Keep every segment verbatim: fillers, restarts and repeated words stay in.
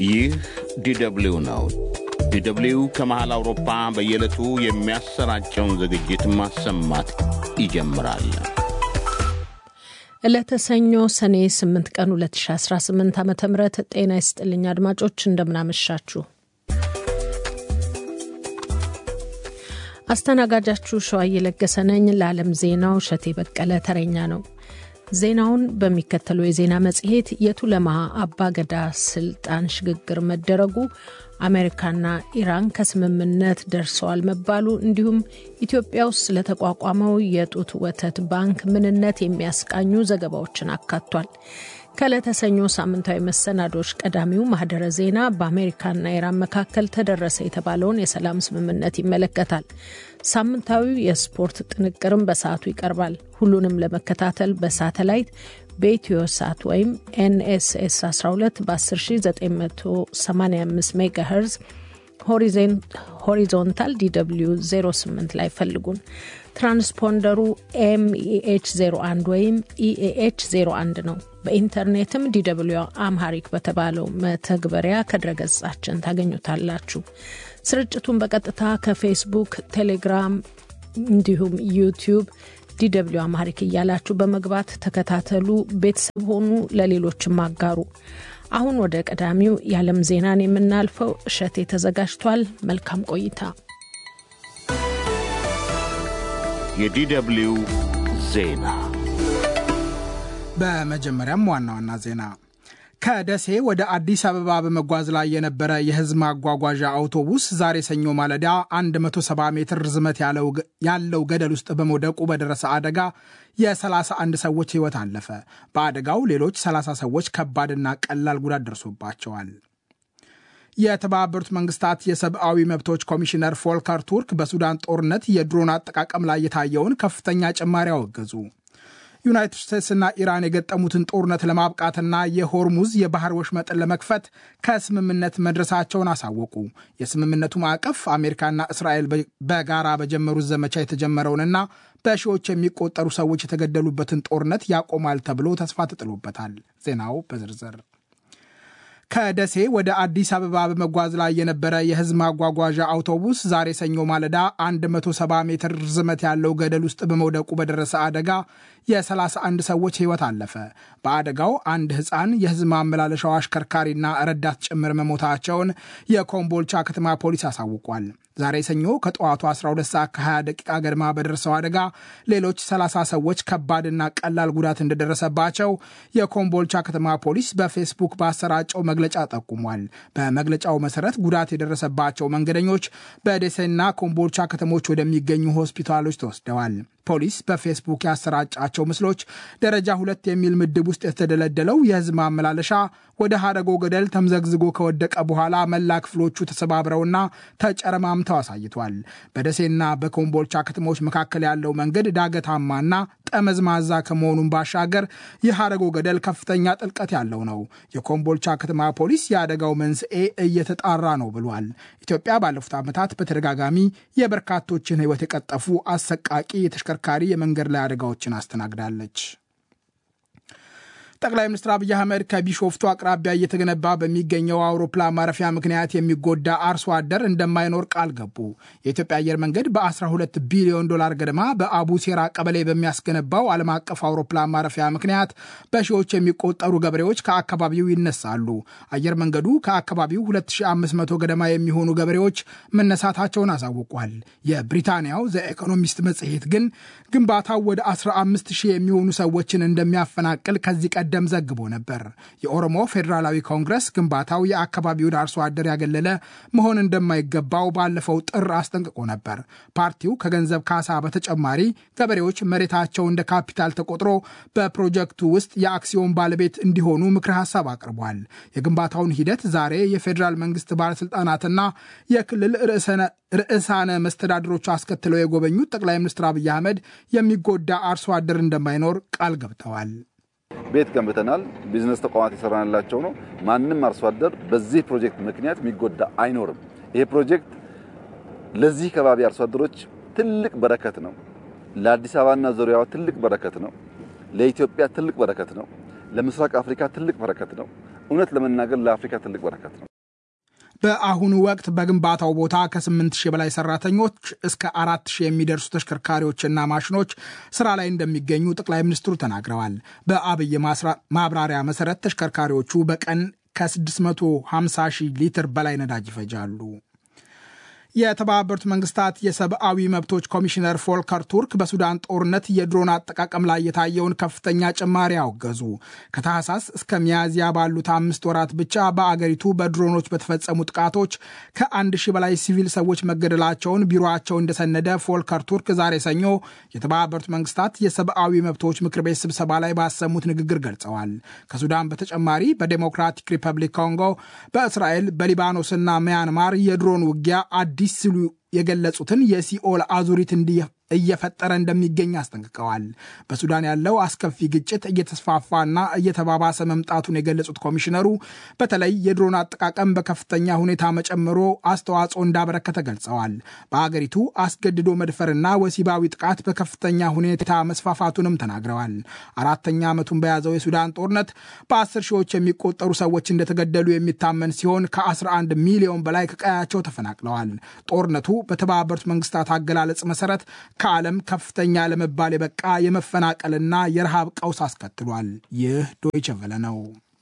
ይህ ዲደብሊው ነው። ዲደብሊው ከመሃል አውሮፓ በየዕለቱ የሚያሰራጨውን ዝግጅት ማሰማት ይጀምራል። ዕለተ ሰኞ ሰኔ ስምንት ቀን ሁለት ሺህ አስራ ስምንት ዓመተ ምህረት ጤና ይስጥልኝ አድማጮች እንደምናመሻችሁ። አስተናጋጃችሁ ሸዋዬ ለገሰ ነኝ። ለዓለም ዜናው ሸቴ በቀለ ተረኛ ነው። ዜናውን በሚከተለው የዜና መጽሔት የቱለማ አባገዳ ስልጣን ሽግግር መደረጉ፣ አሜሪካና ኢራን ከስምምነት ደርሰዋል መባሉ፣ እንዲሁም ኢትዮጵያ ውስጥ ስለተቋቋመው የጡት ወተት ባንክ ምንነት የሚያስቃኙ ዘገባዎችን አካቷል። ከዕለተ ሰኞ ሳምንታዊ መሰናዶች ቀዳሚው ማህደረ ዜና በአሜሪካና ኢራን መካከል ተደረሰ የተባለውን የሰላም ስምምነት ይመለከታል። ሳምንታዊው የስፖርት ጥንቅርም በሰዓቱ ይቀርባል። ሁሉንም ለመከታተል በሳተላይት በኢትዮሳት ወይም ኤንኤስኤስ አስራ ሁለት በ10985 ሜጋሄርዝ ሆሪዞንታል ዲደብሊው ዜሮ ስምንት ላይ ፈልጉን። ትራንስፖንደሩ ኤምኢኤች ዜሮ አንድ ወይም ኢኤኤች ዜሮ አንድ ነው። በኢንተርኔትም ዲደብሊው አምሃሪክ በተባለው መተግበሪያ ከድረገጻችን ታገኙታላችሁ። ስርጭቱን በቀጥታ ከፌስቡክ፣ ቴሌግራም እንዲሁም ዩቲዩብ ዲደብሊው አምሃሪክ እያላችሁ በመግባት ተከታተሉ። ቤተሰብ ሆኑ፣ ለሌሎችም አጋሩ። አሁን ወደ ቀዳሚው የዓለም ዜናን የምናልፈው እሸቴ ተዘጋጅቷል። መልካም ቆይታ። የዲደብሊው ዜና። በመጀመሪያም ዋና ዋና ዜና። ከደሴ ወደ አዲስ አበባ በመጓዝ ላይ የነበረ የህዝብ ማጓጓዣ አውቶቡስ ዛሬ ሰኞ ማለዳ መቶ ሰባ ሜትር ርዝመት ያለው ገደል ውስጥ በመውደቁ በደረሰ አደጋ የ31 ሰዎች ህይወት አለፈ። በአደጋው ሌሎች ሰላሳ ሰዎች ከባድና ቀላል ጉዳት ደርሶባቸዋል። የተባበሩት መንግስታት የሰብአዊ መብቶች ኮሚሽነር ፎልከር ቱርክ በሱዳን ጦርነት የድሮን አጠቃቀም ላይ የታየውን ከፍተኛ ጭማሪ አወገዙ። ዩናይትድ ስቴትስና ኢራን የገጠሙትን ጦርነት ለማብቃትና የሆርሙዝ የባህር ወሽመጥን ለመክፈት ከስምምነት መድረሳቸውን አሳወቁ። የስምምነቱ ማዕቀፍ አሜሪካና እስራኤል በጋራ በጀመሩት ዘመቻ የተጀመረውንና በሺዎች የሚቆጠሩ ሰዎች የተገደሉበትን ጦርነት ያቆማል ተብሎ ተስፋ ተጥሎበታል። ዜናው በዝርዝር። ከደሴ ወደ አዲስ አበባ በመጓዝ ላይ የነበረ የህዝብ ማጓጓዣ አውቶቡስ ዛሬ ሰኞ ማለዳ መቶ ሰባ ሜትር ርዝመት ያለው ገደል ውስጥ በመውደቁ በደረሰ አደጋ የ31 ሰዎች ህይወት አለፈ። በአደጋው አንድ ህፃን፣ የህዝብ ማመላለሻው አሽከርካሪና ረዳት ጭምር መሞታቸውን የኮምቦልቻ ከተማ ፖሊስ አሳውቋል። ዛሬ ሰኞ ከጠዋቱ አስራ ሁለት ሰዓት ከሀያ ደቂቃ ገድማ በደረሰው አደጋ ሌሎች ሰላሳ ሰዎች ከባድና ቀላል ጉዳት እንደደረሰባቸው የኮምቦልቻ ከተማ ፖሊስ በፌስቡክ ባሰራጨው መግለጫ ጠቁሟል። በመግለጫው መሰረት ጉዳት የደረሰባቸው መንገደኞች በደሴና ኮምቦልቻ ከተሞች ወደሚገኙ ሆስፒታሎች ተወስደዋል። ፖሊስ በፌስቡክ ያሰራጫቸው ምስሎች ደረጃ ሁለት የሚል ምድብ ውስጥ የተደለደለው የህዝብ ማመላለሻ ወደ ሀረጎ ገደል ተምዘግዝጎ ከወደቀ በኋላ መላ ክፍሎቹ ተሰባብረውና ተጨረማምተው አሳይቷል። በደሴና በኮምቦልቻ ከተሞች መካከል ያለው መንገድ ዳገታማና ጠመዝማዛ ከመሆኑን ባሻገር የሀረጎ ገደል ከፍተኛ ጥልቀት ያለው ነው። የኮምቦልቻ ከተማ ፖሊስ የአደጋው መንስኤ እየተጣራ ነው ብሏል። ኢትዮጵያ ባለፉት ዓመታት በተደጋጋሚ የበርካቶችን ህይወት የቀጠፉ አሰቃቂ የተሽከርካሪ የመንገድ ላይ አደጋዎችን አስተናግዳለች። ጠቅላይ ሚኒስትር አብይ አህመድ ከቢሾፍቱ አቅራቢያ እየተገነባ በሚገኘው አውሮፕላን ማረፊያ ምክንያት የሚጎዳ አርሶ አደር እንደማይኖር ቃል ገቡ። የኢትዮጵያ አየር መንገድ በ12 ቢሊዮን ዶላር ገደማ በአቡሴራ ቀበሌ በሚያስገነባው ዓለም አቀፍ አውሮፕላን ማረፊያ ምክንያት በሺዎች የሚቆጠሩ ገበሬዎች ከአካባቢው ይነሳሉ። አየር መንገዱ ከአካባቢው ሁለት ሺህ አምስት መቶ ገደማ የሚሆኑ ገበሬዎች መነሳታቸውን አሳውቋል። የብሪታንያው ዘ ኢኮኖሚስት መጽሔት ግን ግንባታው ወደ አስራ አምስት ሺህ የሚሆኑ ሰዎችን እንደሚያፈናቅል ከዚህ ቀደም ደም ዘግቦ ነበር። የኦሮሞ ፌዴራላዊ ኮንግረስ ግንባታው የአካባቢውን አርሶ አደር ያገለለ መሆን እንደማይገባው ባለፈው ጥር አስጠንቅቆ ነበር። ፓርቲው ከገንዘብ ካሳ በተጨማሪ ገበሬዎች መሬታቸው እንደ ካፒታል ተቆጥሮ በፕሮጀክቱ ውስጥ የአክሲዮን ባለቤት እንዲሆኑ ምክረ ሐሳብ አቅርቧል። የግንባታውን ሂደት ዛሬ የፌዴራል መንግስት ባለስልጣናትና የክልል ርዕሳነ መስተዳድሮች አስከትለው የጎበኙት ጠቅላይ ሚኒስትር አብይ አህመድ የሚጎዳ አርሶ አደር እንደማይኖር ቃል ገብተዋል። ቤት ገንብተናል። ቢዝነስ ተቋማት ይሰራናላቸው ነው። ማንንም አርሶ አደር በዚህ ፕሮጀክት ምክንያት የሚጎዳ አይኖርም። ይሄ ፕሮጀክት ለዚህ ከባቢ አርሶ አደሮች ትልቅ በረከት ነው። ለአዲስ አበባና ዙሪያዋ ትልቅ በረከት ነው። ለኢትዮጵያ ትልቅ በረከት ነው። ለምስራቅ አፍሪካ ትልቅ በረከት ነው። እውነት ለመናገር ለአፍሪካ ትልቅ በረከት ነው። በአሁኑ ወቅት በግንባታው ቦታ ከስምንት ሺህ በላይ ሰራተኞች እስከ አራት ሺህ የሚደርሱ ተሽከርካሪዎችና ማሽኖች ስራ ላይ እንደሚገኙ ጠቅላይ ሚኒስትሩ ተናግረዋል። በአብይ ማብራሪያ መሰረት ተሽከርካሪዎቹ በቀን ከስድስት መቶ ሃምሳ ሺህ ሊትር በላይ ነዳጅ ይፈጃሉ። የተባበሩት መንግስታት የሰብአዊ መብቶች ኮሚሽነር ፎልከር ቱርክ በሱዳን ጦርነት የድሮን አጠቃቀም ላይ የታየውን ከፍተኛ ጭማሪ አወገዙ። ከታህሳስ እስከ ሚያዝያ ባሉት አምስት ወራት ብቻ በአገሪቱ በድሮኖች በተፈጸሙ ጥቃቶች ከአንድ ሺህ በላይ ሲቪል ሰዎች መገደላቸውን ቢሮአቸው እንደሰነደ ፎልከር ቱርክ ዛሬ ሰኞ የተባበሩት መንግስታት የሰብአዊ መብቶች ምክር ቤት ስብሰባ ላይ ባሰሙት ንግግር ገልጸዋል። ከሱዳን በተጨማሪ በዴሞክራቲክ ሪፐብሊክ ኮንጎ፣ በእስራኤል፣ በሊባኖስና ሚያንማር የድሮን ውጊያ አዲስ ሲሉ የገለጹትን የሲኦል አዙሪት እንዲ እየፈጠረ እንደሚገኝ አስጠንቅቀዋል። በሱዳን ያለው አስከፊ ግጭት እየተስፋፋና እየተባባሰ መምጣቱን የገለጹት ኮሚሽነሩ በተለይ የድሮን አጠቃቀም በከፍተኛ ሁኔታ መጨመሮ አስተዋጽኦ እንዳበረከተ ገልጸዋል። በአገሪቱ አስገድዶ መድፈርና ወሲባዊ ጥቃት በከፍተኛ ሁኔታ መስፋፋቱንም ተናግረዋል። አራተኛ ዓመቱን በያዘው የሱዳን ጦርነት በአስር ሺዎች የሚቆጠሩ ሰዎች እንደተገደሉ የሚታመን ሲሆን ከአስራ አንድ ሚሊዮን በላይ ከቀያቸው ተፈናቅለዋል። ጦርነቱ በተባበሩት መንግስታት አገላለጽ መሰረት ከዓለም ከፍተኛ ለመባል የበቃ የመፈናቀልና የረሃብ ቀውስ አስከትሏል። ይህ ዶይቸ ቬለ ነው።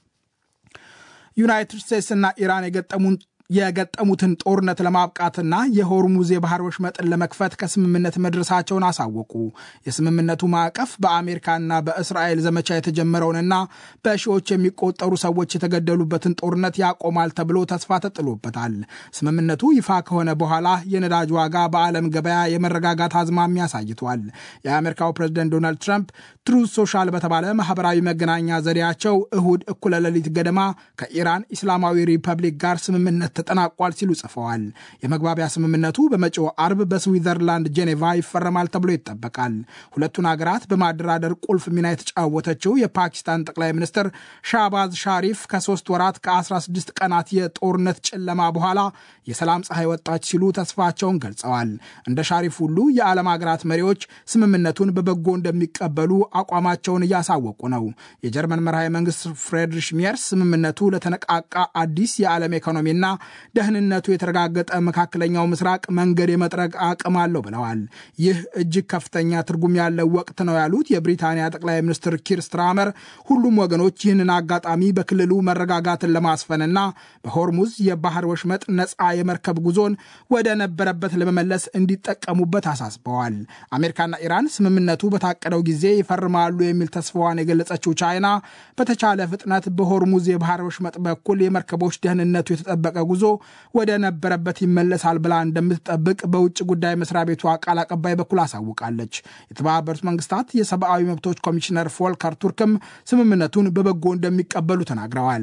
ዩናይትድ ስቴትስ እና ኢራን የገጠሙን የገጠሙትን ጦርነት ለማብቃትና የሆርሙዝ የባህር ወሽመጥን ለመክፈት ከስምምነት መድረሳቸውን አሳወቁ። የስምምነቱ ማዕቀፍ በአሜሪካና በእስራኤል ዘመቻ የተጀመረውንና በሺዎች የሚቆጠሩ ሰዎች የተገደሉበትን ጦርነት ያቆማል ተብሎ ተስፋ ተጥሎበታል። ስምምነቱ ይፋ ከሆነ በኋላ የነዳጅ ዋጋ በዓለም ገበያ የመረጋጋት አዝማሚያ አሳይቷል። የአሜሪካው ፕሬዝዳንት ዶናልድ ትራምፕ ትሩዝ ሶሻል በተባለ ማህበራዊ መገናኛ ዘዴያቸው እሁድ እኩለ ሌሊት ገደማ ከኢራን ኢስላማዊ ሪፐብሊክ ጋር ስምምነት ተጠናቋል ሲሉ ጽፈዋል። የመግባቢያ ስምምነቱ በመጪው አርብ በስዊዘርላንድ ጄኔቫ ይፈረማል ተብሎ ይጠበቃል። ሁለቱን ሀገራት በማደራደር ቁልፍ ሚና የተጫወተችው የፓኪስታን ጠቅላይ ሚኒስትር ሻህባዝ ሻሪፍ ከሶስት ወራት ከአስራ ስድስት ቀናት የጦርነት ጨለማ በኋላ የሰላም ፀሐይ ወጣች ሲሉ ተስፋቸውን ገልጸዋል። እንደ ሻሪፍ ሁሉ የዓለም ሀገራት መሪዎች ስምምነቱን በበጎ እንደሚቀበሉ አቋማቸውን እያሳወቁ ነው። የጀርመን መራሄ መንግስት ፍሬድሪሽ ሜርስ ስምምነቱ ለተነቃቃ አዲስ የዓለም ኢኮኖሚና ደህንነቱ የተረጋገጠ መካከለኛው ምስራቅ መንገድ የመጥረግ አቅም አለው ብለዋል። ይህ እጅግ ከፍተኛ ትርጉም ያለው ወቅት ነው ያሉት የብሪታንያ ጠቅላይ ሚኒስትር ኪር ስትራመር ሁሉም ወገኖች ይህንን አጋጣሚ በክልሉ መረጋጋትን ለማስፈንና በሆርሙዝ የባህር ወሽመጥ ነፃ የመርከብ ጉዞን ወደ ነበረበት ለመመለስ እንዲጠቀሙበት አሳስበዋል። አሜሪካና ኢራን ስምምነቱ በታቀደው ጊዜ ይፈርማሉ የሚል ተስፋዋን የገለጸችው ቻይና በተቻለ ፍጥነት በሆርሙዝ የባህር ወሽመጥ በኩል የመርከቦች ደህንነቱ የተጠበቀ ጉዞ ወደ ነበረበት ይመለሳል ብላ እንደምትጠብቅ በውጭ ጉዳይ መስሪያ ቤቷ ቃል አቀባይ በኩል አሳውቃለች። የተባበሩት መንግስታት የሰብአዊ መብቶች ኮሚሽነር ፎልከር ቱርክም ስምምነቱን በበጎ እንደሚቀበሉ ተናግረዋል።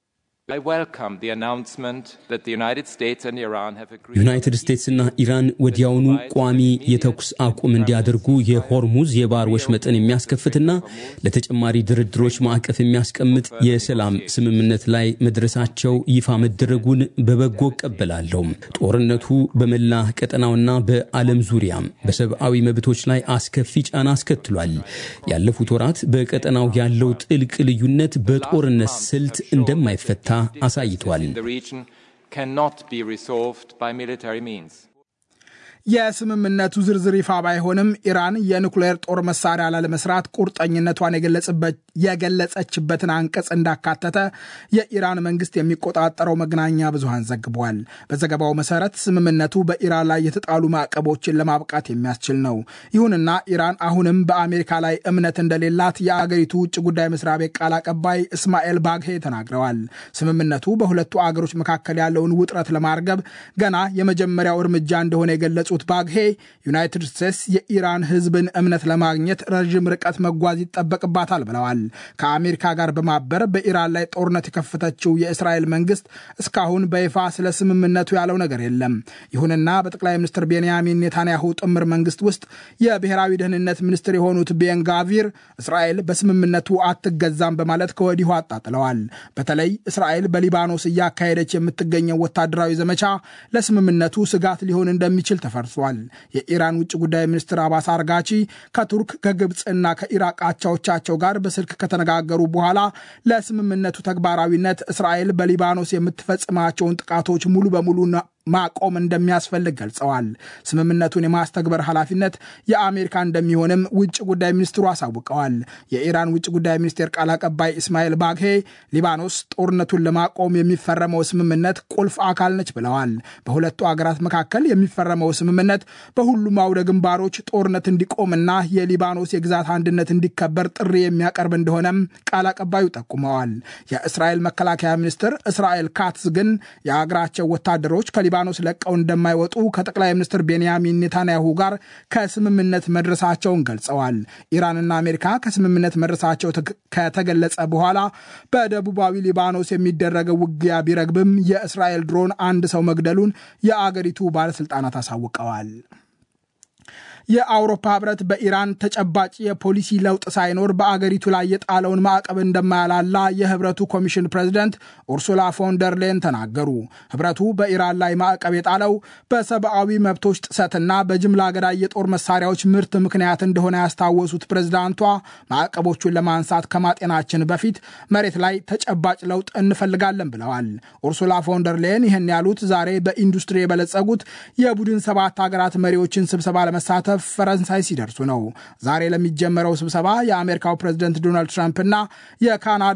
ዩናይትድ ስቴትስና ኢራን ወዲያውኑ ቋሚ የተኩስ አቁም እንዲያደርጉ የሆርሙዝ የባህር ወሽመጥን የሚያስከፍትና ለተጨማሪ ድርድሮች ማዕቀፍ የሚያስቀምጥ የሰላም ስምምነት ላይ መድረሳቸው ይፋ መደረጉን በበጎ እቀበላለሁ። ጦርነቱ በመላ ቀጠናውና በዓለም ዙሪያም በሰብአዊ መብቶች ላይ አስከፊ ጫና አስከትሏል። ያለፉት ወራት በቀጠናው ያለው ጥልቅ ልዩነት በጦርነት ስልት እንደማይፈታ አሳይቷል። የስምምነቱ ዝርዝር ይፋ ባይሆንም ኢራን የኒኩሌር ጦር መሳሪያ ላለመስራት ቁርጠኝነቷን የገለጸችበትን አንቀጽ እንዳካተተ የኢራን መንግስት የሚቆጣጠረው መገናኛ ብዙሃን ዘግቧል። በዘገባው መሰረት ስምምነቱ በኢራን ላይ የተጣሉ ማዕቀቦችን ለማብቃት የሚያስችል ነው። ይሁንና ኢራን አሁንም በአሜሪካ ላይ እምነት እንደሌላት የአገሪቱ ውጭ ጉዳይ መስሪያ ቤት ቃል አቀባይ እስማኤል ባግሄ ተናግረዋል። ስምምነቱ በሁለቱ አገሮች መካከል ያለውን ውጥረት ለማርገብ ገና የመጀመሪያው እርምጃ እንደሆነ የገለጹት ባግሄ ዩናይትድ ስቴትስ የኢራን ህዝብን እምነት ለማግኘት ረዥም ርቀት መጓዝ ይጠበቅባታል ብለዋል። ከአሜሪካ ጋር በማበር በኢራን ላይ ጦርነት የከፈተችው የእስራኤል መንግስት እስካሁን በይፋ ስለ ስምምነቱ ያለው ነገር የለም። ይሁንና በጠቅላይ ሚኒስትር ቤንያሚን ኔታንያሁ ጥምር መንግስት ውስጥ የብሔራዊ ደህንነት ሚኒስትር የሆኑት ቤን ጋቪር እስራኤል በስምምነቱ አትገዛም በማለት ከወዲሁ አጣጥለዋል። በተለይ እስራኤል በሊባኖስ እያካሄደች የምትገኘው ወታደራዊ ዘመቻ ለስምምነቱ ስጋት ሊሆን እንደሚችል ተፈ ፈርሷል። የኢራን ውጭ ጉዳይ ሚኒስትር አባስ አርጋቺ ከቱርክ ከግብፅና ከኢራቅ አቻዎቻቸው ጋር በስልክ ከተነጋገሩ በኋላ ለስምምነቱ ተግባራዊነት እስራኤል በሊባኖስ የምትፈጽማቸውን ጥቃቶች ሙሉ በሙሉ ማቆም እንደሚያስፈልግ ገልጸዋል። ስምምነቱን የማስተግበር ኃላፊነት የአሜሪካ እንደሚሆንም ውጭ ጉዳይ ሚኒስትሩ አሳውቀዋል። የኢራን ውጭ ጉዳይ ሚኒስቴር ቃል አቀባይ እስማኤል ባግሄ ሊባኖስ ጦርነቱን ለማቆም የሚፈረመው ስምምነት ቁልፍ አካል ነች ብለዋል። በሁለቱ አገራት መካከል የሚፈረመው ስምምነት በሁሉም አውደ ግንባሮች ጦርነት እንዲቆምና የሊባኖስ የግዛት አንድነት እንዲከበር ጥሪ የሚያቀርብ እንደሆነም ቃል አቀባዩ ጠቁመዋል። የእስራኤል መከላከያ ሚኒስትር እስራኤል ካትዝ ግን የአገራቸው ወታደሮች ከሊባ ሊባኖስ ለቀው እንደማይወጡ ከጠቅላይ ሚኒስትር ቤንያሚን ኔታንያሁ ጋር ከስምምነት መድረሳቸውን ገልጸዋል። ኢራንና አሜሪካ ከስምምነት መድረሳቸው ከተገለጸ በኋላ በደቡባዊ ሊባኖስ የሚደረገው ውጊያ ቢረግብም የእስራኤል ድሮን አንድ ሰው መግደሉን የአገሪቱ ባለስልጣናት አሳውቀዋል። የአውሮፓ ህብረት በኢራን ተጨባጭ የፖሊሲ ለውጥ ሳይኖር በአገሪቱ ላይ የጣለውን ማዕቀብ እንደማያላላ የህብረቱ ኮሚሽን ፕሬዝዳንት ኡርሱላ ፎንደር ሌን ተናገሩ። ህብረቱ በኢራን ላይ ማዕቀብ የጣለው በሰብአዊ መብቶች ጥሰትና በጅምላ ገዳይ የጦር መሳሪያዎች ምርት ምክንያት እንደሆነ ያስታወሱት ፕሬዝዳንቷ ማዕቀቦቹን ለማንሳት ከማጤናችን በፊት መሬት ላይ ተጨባጭ ለውጥ እንፈልጋለን ብለዋል። ኡርሱላ ፎንደር ሌን ይህን ያሉት ዛሬ በኢንዱስትሪ የበለጸጉት የቡድን ሰባት ሀገራት መሪዎችን ስብሰባ ለመሳተፍ ፈረንሳይ ሲደርሱ ነው። ዛሬ ለሚጀመረው ስብሰባ የአሜሪካው ፕሬዝዳንት ዶናልድ ትራምፕ እና የካናዳ